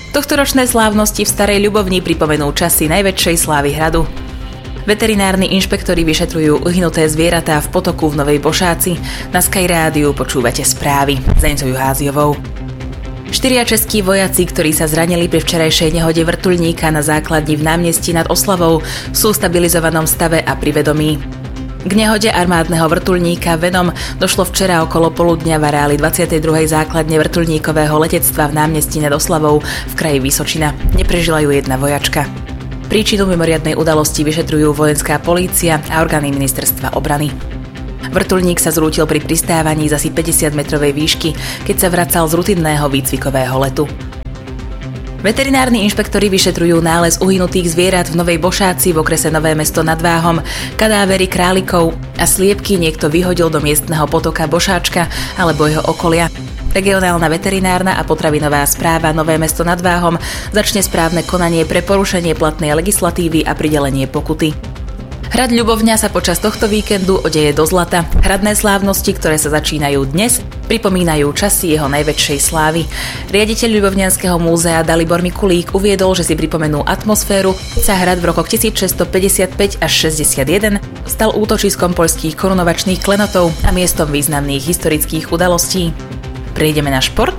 Tohtoročné slávnosti v Starej Ľubovni pripomenú časy najväčšej slávy hradu. Veterinárni inšpektori vyšetrujú uhynuté zvieratá v potoku v Novej Bošáci. Na Sky Rádiu počúvate správy s Deňou Juháziovou. 4 českí vojaci, ktorí sa zranili pri včerajšej nehode vrtuľníka na základni v námestí nad Oslavou, sú v stabilizovanom stave a pri vedomí. K nehode armádneho vrtuľníka Venom došlo včera okolo poludňa v areáli 22. základne vrtuľníkového letectva v námestí nad Oslavou v kraji Vysočina. Neprežila ju jedna vojačka. Príčinu mimoriadnej udalosti vyšetrujú vojenská polícia a orgány ministerstva obrany. Vrtuľník sa zrútil pri pristávaní z asi 50-metrovej výšky, keď sa vracal z rutinného výcvikového letu. Veterinárni inšpektori vyšetrujú nález uhynutých zvierat v Novej Bošáci v okrese Nové Mesto nad Váhom, kadávery králikov a sliepky niekto vyhodil do miestneho potoka Bošáčka alebo jeho okolia. Regionálna veterinárna a potravinová správa Nové Mesto nad Váhom začne správne konanie pre porušenie platnej legislatívy a pridelenie pokuty. Hrad Ľubovňa sa počas tohto víkendu odeje do zlata. Hradné slávnosti, ktoré sa začínajú dnes, pripomínajú časy jeho najväčšej slávy. Riaditeľ Ľubovňanského múzea Dalibor Mikulík uviedol, že si pripomenú atmosféru, sa hrad v rokoch 1655 až 61 stal útočiskom poľských korunovačných klenotov a miestom významných historických udalostí. Prejdeme na šport.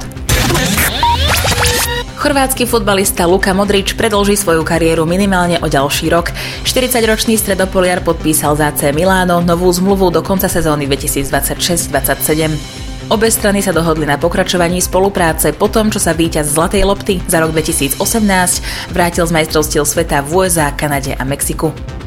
Chorvátsky futbalista Luka Modrič predĺží svoju kariéru minimálne o ďalší rok. 40-ročný stredopoliar podpísal za AC Milano novú zmluvu do konca sezóny 2026-27. Obe strany sa dohodli na pokračovaní spolupráce po tom, čo sa víťaz Zlatej lopty za rok 2018 vrátil z majstrovstiev sveta v USA, Kanade a Mexiku.